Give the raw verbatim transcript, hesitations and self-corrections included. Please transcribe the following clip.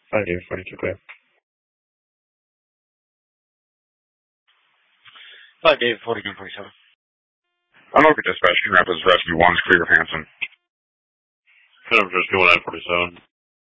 five David forty-two, clear. five David forty-two forty-seven. I'm over dispatch. Can Rapids Rescue one's clear of Hanson. Can I just go one nine forty-seven?